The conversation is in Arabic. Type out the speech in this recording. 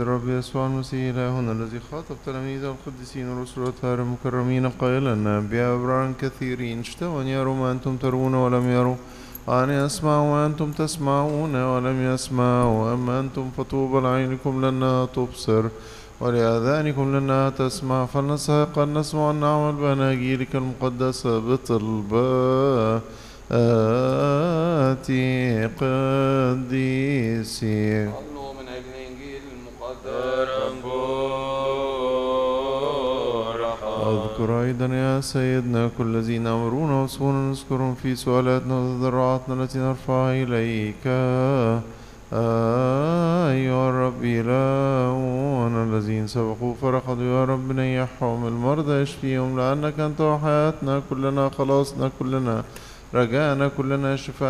الرب يسوع المسيح إلهنا الذي خاطب تلاميذه القديسين والرسل والأطهار المكرمين قائلا أنبياء أبرار كثيرين اشتهوا أن يروا ما أنتم ترون ولم يروا، وأن يسمعوا وأنتم تسمعون ولم يسمعوا، أما أنتم فطوبى لعينكم لأنها تبصر ولآذانكم لأنها تسمع، فلنستحق أن نسمع أن نعمل بأناجيلك المقدسة بطلبات قديسي. اذكر أيضا يا سيدنا كل الذين أمرونا وصونا نذكرهم في سؤالاتنا وتضرعاتنا التي نرفعها إليك أيها الرب إلهنا. الذين سبقوا فرقدوا يا رب نيحهم، المرضى يشفيهم، لأنك أنت وحياتنا كلنا، خلاصنا كلنا، رجاءنا كلنا، شفاء